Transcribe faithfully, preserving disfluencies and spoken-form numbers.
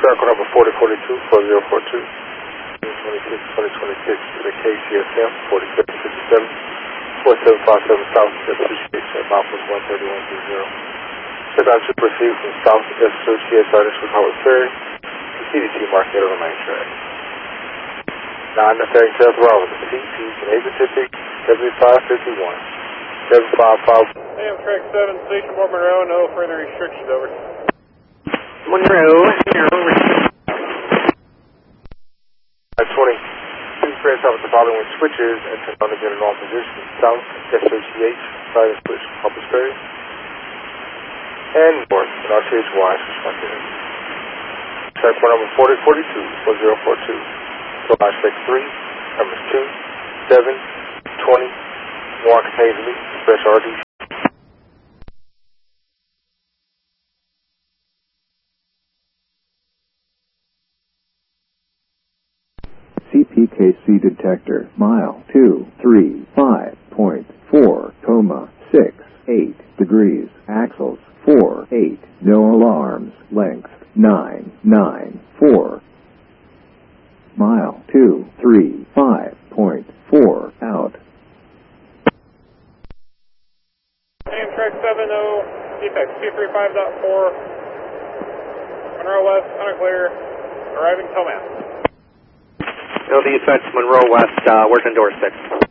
Circle number forty forty-two, four zero four two. twenty-six, twenty twenty-six to the K C S M, forty-seven fifty-seven, four seven five seven South, Association, Mouthful one thirty one three zero. Check out to proceed from South Associates, Artist with Howard Ferry, to C D T Market on the main track. nine necessary South Robinson, C P, Canadian Pacific, W five fifty-one, seven five five. A M track seven, Station Board Monroe, no further restrictions, over. Monroe, zero restrictions. At twenty, please press out with the following switches and turn on again in all positions. South, S H C H, silent switch, Hopper's Ferry. And north, and R T H Y, switch one two. Track one number forty forty-two, four zero four two. So I check three, numbers two, seven, twenty, Warren Paisley, Special R D. C P K C detector, mile two three five point four, coma six eight degrees, axles four eight, no alarms, length nine nine four. Mile two three five point four, out. A M track seven, oh, defect two three five point four, Monroe West, unclear, arriving Tomas. No defects, Monroe West, uh, where's Endor six?